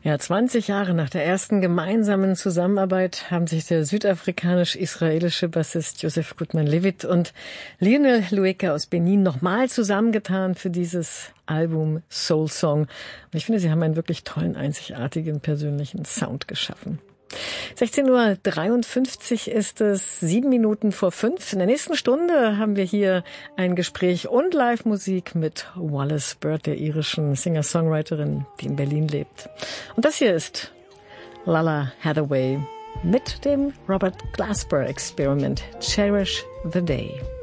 Ja, 20 Jahre nach der ersten gemeinsamen Zusammenarbeit haben sich der südafrikanisch-israelische Bassist Joseph Goodman-Levitt und Lionel Lueke aus Benin nochmal zusammengetan für dieses Album Soul Song. Und ich finde, sie haben einen wirklich tollen, einzigartigen, persönlichen Sound geschaffen. 16:53 Uhr ist es, 7 Minuten vor 5. In der nächsten Stunde haben wir hier ein Gespräch und Live-Musik mit Wallis Bird, der irischen Singer-Songwriterin, die in Berlin lebt. Und das hier ist Lala Hathaway mit dem Robert Glasper Experiment, Cherish the Day.